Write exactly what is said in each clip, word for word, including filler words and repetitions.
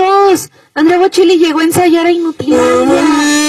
Dios! Andrea Bocelli llegó a ensayar a Inutilandia.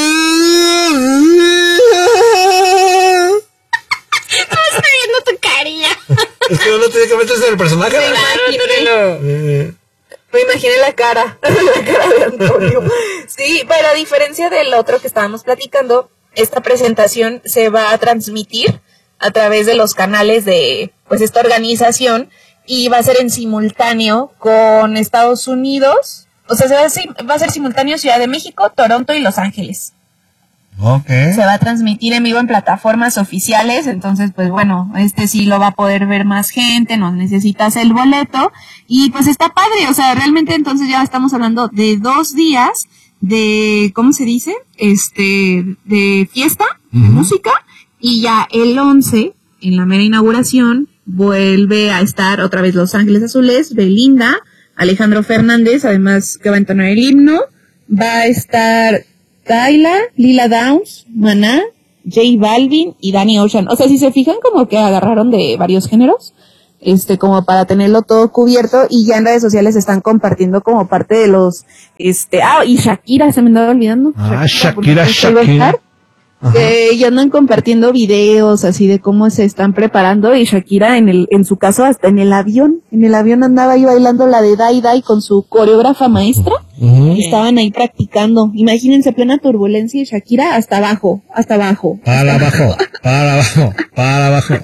Estoy viendo tu carilla. Es que uno tiene que meterse en el personaje. Me imaginé, eh. me imaginé la cara, la cara de Antonio. Sí, pero a diferencia del otro que estábamos platicando, esta presentación se va a transmitir a través de los canales de, pues, esta organización, y va a ser en simultáneo con Estados Unidos. O sea, se va a, va a ser simultáneo Ciudad de México, Toronto y Los Ángeles. Okay. Se va a transmitir en vivo en plataformas oficiales, entonces pues bueno, este sí lo va a poder ver más gente, no necesitas el boleto, y pues está padre, o sea, realmente entonces ya estamos hablando de dos días de, ¿cómo se dice? Este, de fiesta, uh-huh. de música, y ya el once, en la mera inauguración, vuelve a estar otra vez Los Ángeles Azules, Belinda, Alejandro Fernández, además que va a entonar el himno, va a estar Tyla, Lila Downs, Maná, J Balvin y Danny Ocean. O sea, si se fijan, como que agarraron de varios géneros, este, como para tenerlo todo cubierto, y ya en redes sociales están compartiendo como parte de los, este, ah, y Shakira, se me andaba olvidando. Ah, Shakira, Shakira. Shakira. Que ya andan compartiendo videos así de cómo se están preparando, y Shakira en el, en su caso hasta en el avión, en el avión andaba ahí bailando la de Dai Dai con su coreógrafa maestra, uh-huh. y estaban ahí practicando. Imagínense, plena turbulencia, y Shakira hasta abajo, hasta abajo. Para abajo, para abajo, para abajo.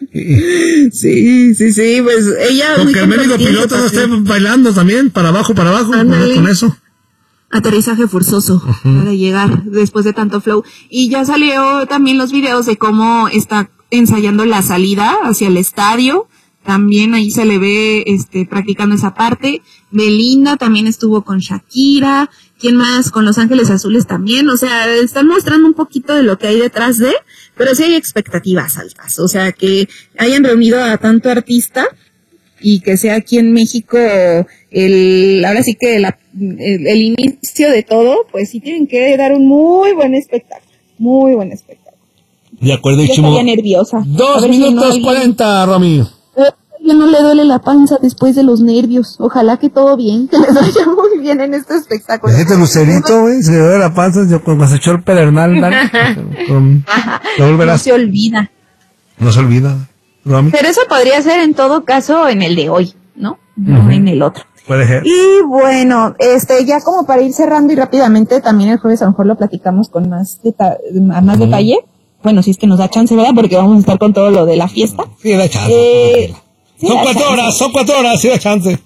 Sí, sí, sí, pues ella... Porque el médico piloto no esté bailando también, para abajo, para abajo, Andale. Con eso. Aterrizaje forzoso uh-huh. para llegar después de tanto flow. Y ya salió también los videos de cómo está ensayando la salida hacia el estadio. También ahí se le ve este practicando esa parte. Belinda también estuvo con Shakira. ¿Quién más? Con Los Ángeles Azules también. O sea, están mostrando un poquito de lo que hay detrás de, pero sí hay expectativas altas. O sea, que hayan reunido a tanto artista y que sea aquí en México el, ahora sí que la, el, el inicio de todo, pues sí tienen que dar un muy buen espectáculo, muy buen espectáculo. De acuerdo, Yo estaría nerviosa. Dos minutos si no cuarenta, Romy. Ya no le duele la panza después de los nervios. Ojalá que todo bien, que les vaya muy bien en este espectáculo. Este lucerito, güey, se le duele la panza, yo cuando se echó el pedernal, no se olvida. No se olvida. Romy. Pero eso podría ser en todo caso en el de hoy, ¿no? No uh-huh. en el otro. Puede ser. Y bueno, este, ya como para ir cerrando y rápidamente, también el jueves a lo mejor lo platicamos con más, deta- más uh-huh. detalle. Bueno, si es que nos da chance, ¿verdad? Porque vamos a estar con todo lo de la fiesta. Sí, da chance. Eh, sí, son da cuatro chance. horas, son cuatro horas, sí da chance.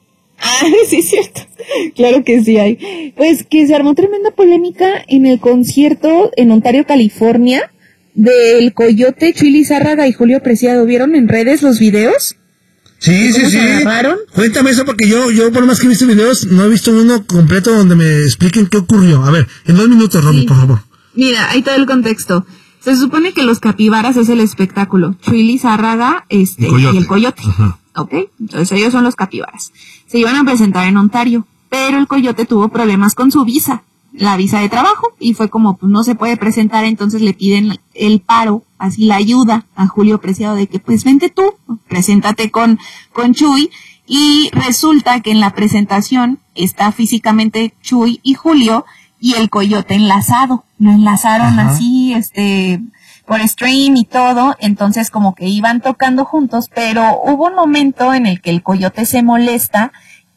Ah, sí, es cierto. Claro que sí hay. Pues que se armó tremenda polémica en el concierto en Ontario, California, del Coyote, Chuy Lizárraga y Julio Preciado. ¿Vieron en redes los videos? Sí, sí, sí. Agarraron? Cuéntame eso, porque yo, yo por más que he visto videos, no he visto uno completo donde me expliquen qué ocurrió. A ver, en dos minutos, Romy, sí. por favor. Mira, ahí todo el contexto. Se supone que los capibaras es el espectáculo. Chuy Lizárraga, este, el y el Coyote. Ajá. ¿Ok? Entonces ellos son los capibaras. Se iban a presentar en Ontario, pero el Coyote tuvo problemas con su visa, la visa de trabajo, y fue como, pues no se puede presentar, entonces le piden el paro, así la ayuda a Julio Preciado de que pues vente tú, preséntate con, con Chuy, y resulta que en la presentación está físicamente Chuy y Julio, y el Coyote enlazado, lo enlazaron Ajá. así, este, por stream y todo, entonces como que iban tocando juntos, pero hubo un momento en el que el Coyote se molesta,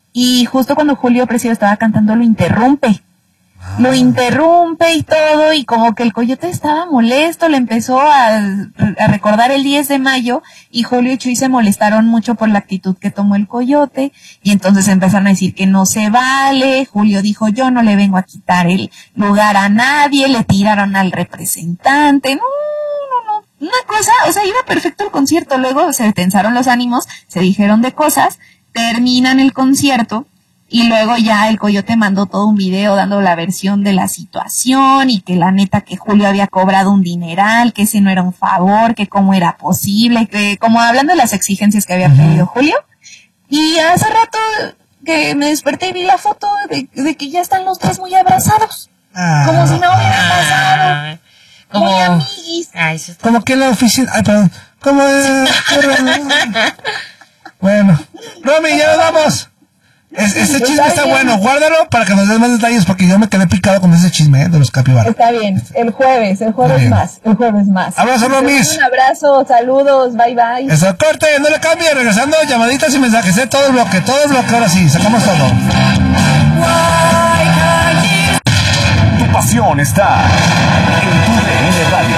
y justo cuando Julio Preciado estaba cantando lo interrumpe, ah. lo interrumpe y todo, y como que el Coyote estaba molesto, le empezó a, a recordar el diez de mayo, y Julio y Chuy se molestaron mucho por la actitud que tomó el Coyote, y entonces empezaron a decir que no se vale. Julio dijo, yo no le vengo a quitar el lugar a nadie, le tiraron al representante, no, no, no, una cosa, o sea, iba perfecto el concierto, luego se tensaron los ánimos, se dijeron de cosas, terminan el concierto, y luego ya el Coyote mandó todo un video dando la versión de la situación, y que la neta que Julio había cobrado un dineral, que ese no era un favor, que cómo era posible, que como hablando de las exigencias que había pedido Julio. Y hace rato que me desperté y vi la foto de, de que ya están los tres muy abrazados, ah, como si no hubiera pasado, como muy amiguis. Ay, como que en la oficina, ay, perdón, como... Bueno, Romy, ya nos vamos. Es, este chisme está bueno, guárdalo para que nos des más detalles porque yo me quedé picado con ese chisme, ¿eh? De los capibaras. Está bien, el jueves, el jueves más, el jueves más. Abrazo, Romis. Un abrazo, saludos, bye bye. Eso, corte, no le cambie, regresando, llamaditas y mensajes, ¿eh? Todo el bloque, todo el bloque, ahora sí, sacamos todo. Tu pasión está en tu D N Radio.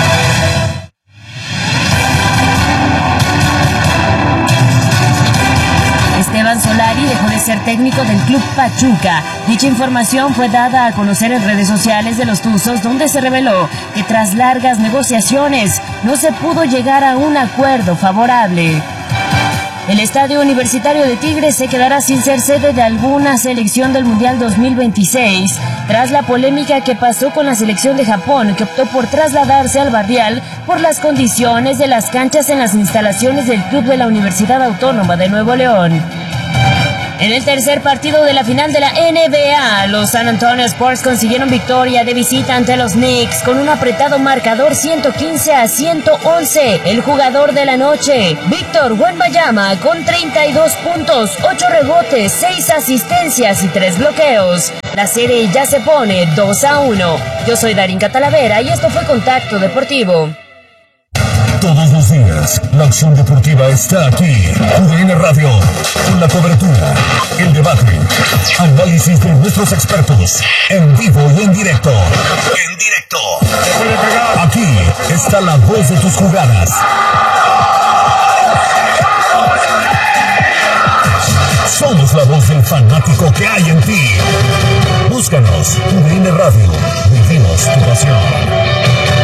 Esteban Solari dejó de ser técnico del Club Pachuca. Dicha información fue dada a conocer en redes sociales de los Tuzos, donde se reveló que tras largas negociaciones no se pudo llegar a un acuerdo favorable. El Estadio Universitario de Tigres se quedará sin ser sede de alguna selección del Mundial dos mil veintiséis, tras la polémica que pasó con la selección de Japón, que optó por trasladarse al Barrial por las condiciones de las canchas en las instalaciones del club de la Universidad Autónoma de Nuevo León. En el tercer partido de la final de la N B A, los San Antonio Spurs consiguieron victoria de visita ante los Knicks con un apretado marcador ciento quince a ciento once. El jugador de la noche, Víctor Wembanyama, con treinta y dos puntos, ocho rebotes, seis asistencias y tres bloqueos. La serie ya se pone dos a uno. Yo soy Darín Catalavera y esto fue Contacto Deportivo. Todos los días, la acción deportiva está aquí. U D N Radio, con la cobertura, el debate, análisis de nuestros expertos, en vivo y en directo. En directo. Aquí está la voz de tus jugadas. Somos la voz del fanático que hay en ti. Búscanos, U D N Radio. Vivimos tu pasión.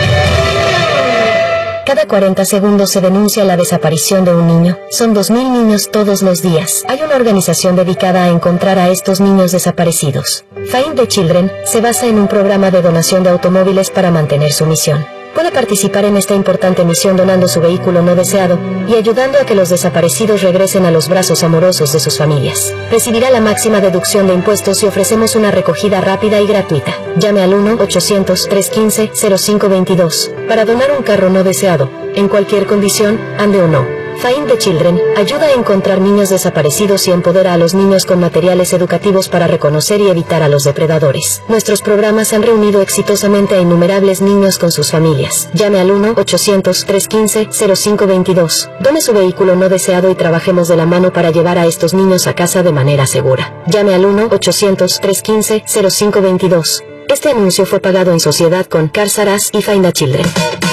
Cada cuarenta segundos se denuncia la desaparición de un niño. Son dos mil niños todos los días. Hay una organización dedicada a encontrar a estos niños desaparecidos. Find the Children se basa en un programa de donación de automóviles para mantener su misión. Puede participar en esta importante misión donando su vehículo no deseado y ayudando a que los desaparecidos regresen a los brazos amorosos de sus familias. Recibirá la máxima deducción de impuestos y ofrecemos una recogida rápida y gratuita. Llame al uno ochocientos, trescientos quince, cero cinco veintidós para donar un carro no deseado, en cualquier condición, ande o no. Find the Children ayuda a encontrar niños desaparecidos y empodera a los niños con materiales educativos para reconocer y evitar a los depredadores. Nuestros programas han reunido exitosamente a innumerables niños con sus familias. Llame al uno ochocientos, trescientos quince, cero cinco veintidós. Done su vehículo no deseado y trabajemos de la mano para llevar a estos niños a casa de manera segura. Llame al uno ochocientos, trescientos quince, cero cinco veintidós. Este anuncio fue pagado en sociedad con Cars R Us y Find the Children.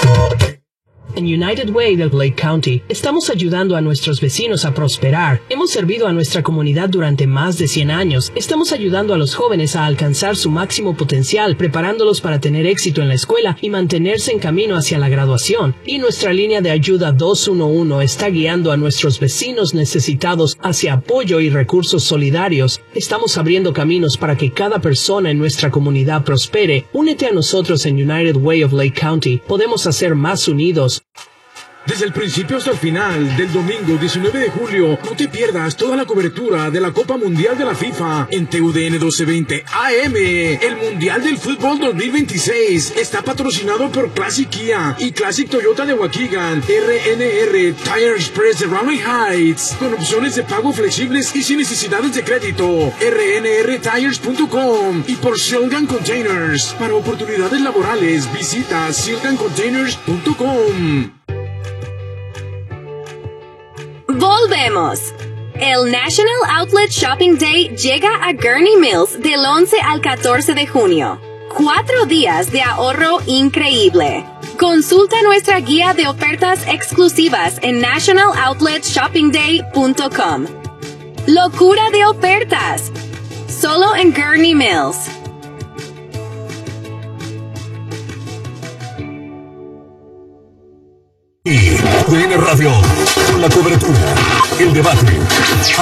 En United Way del Lake County, estamos ayudando a nuestros vecinos a prosperar. Hemos servido a nuestra comunidad durante más de cien años. Estamos ayudando a los jóvenes a alcanzar su máximo potencial, preparándolos para tener éxito en la escuela y mantenerse en camino hacia la graduación. Y nuestra línea de ayuda dos uno uno está guiando a nuestros vecinos necesitados hacia apoyo y recursos solidarios. Estamos abriendo caminos para que cada persona en nuestra comunidad prospere. Únete a nosotros en United Way of Lake County. Podemos hacer más unidos. Desde el principio hasta el final del domingo diecinueve de julio, no te pierdas toda la cobertura de la Copa Mundial de la FIFA en T U D N doce veinte A M. El Mundial del Fútbol dos mil veintiséis está patrocinado por Classic Kia y Classic Toyota de Waukegan, R N R Tire Express de Raleigh Heights, con opciones de pago flexibles y sin necesidades de crédito, R N R tires punto com, y por Silgan Containers. Para oportunidades laborales, visita silgan containers punto com. Volvemos. El National Outlet Shopping Day llega a Gurnee Mills del once al catorce de junio. Cuatro días de ahorro increíble. Consulta nuestra guía de ofertas exclusivas en national outlet shopping day punto com. Locura de ofertas. Solo en Gurnee Mills. U D N Radio, con la cobertura, el debate.